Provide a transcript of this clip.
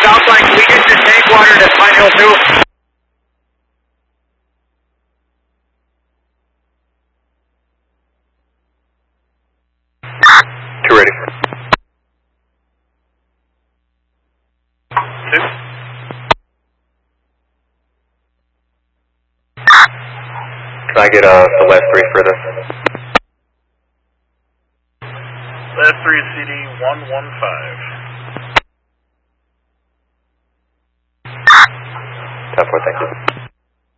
Southline, can we get your tank water to Pine Hill 2? 2 ready. 2. Can I get the last 3 for this? Last 3 is CD 115. 10-4, thank you.